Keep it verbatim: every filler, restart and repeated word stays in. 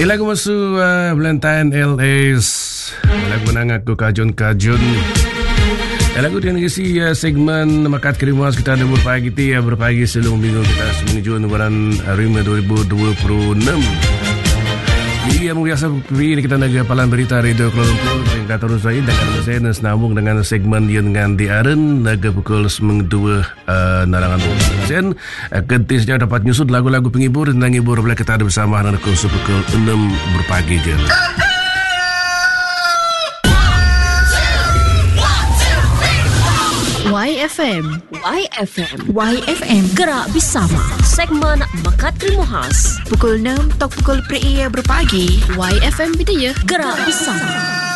Lagu masuk uh, Valentine L S, lagu nang aku kajun-kajun. Lagu yang ngisi uh, segmen Makat Kerimas kita ada berpagi ti uh, berpagi sebelum minggu kita menuju bulan Rima dua ribu dua puluh enam. Jadi yang biasa ini kita naga palan berita Radio Kuala Lumpur yang kata terus lagi dengan saya senambung dengan segmen yang dengan diaren naga pukul sembilan dua uh, narangan sen uh, kentisnya dapat nyusut lagu-lagu penghibur dan menghibur bila kita ada bersama anak kursus pukul enam berpagi je. Y F M Y F M Y F M Gerak Bersama segmen Makat Krimuhas pukul enam tok pukul per berpagi. Y F M Bidaya Gerak Bersama.